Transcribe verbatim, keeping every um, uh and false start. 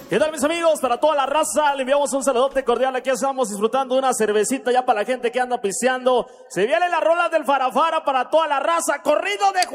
¿Qué tal, mis amigos? Para toda la raza, le enviamos un saludote cordial. Aquí estamos disfrutando de una cervecita ya para la gente que anda pisteando. Se viene la rola del Farafara para toda la raza. Corrido de